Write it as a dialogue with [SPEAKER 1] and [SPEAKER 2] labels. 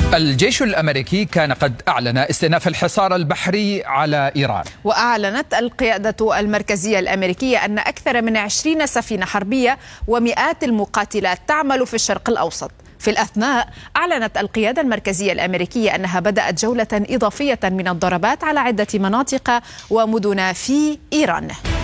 [SPEAKER 1] الجيش الأمريكي كان قد أعلن استئناف الحصار البحري على إيران.
[SPEAKER 2] وأعلنت القيادة المركزية الأمريكية أن أكثر من 20 سفينة حربية ومئات المقاتلات تعمل في الشرق الأوسط. في الأثناء أعلنت القيادة المركزية الأمريكية أنها بدأت جولة إضافية من الضربات على عدة مناطق ومدن في إيران.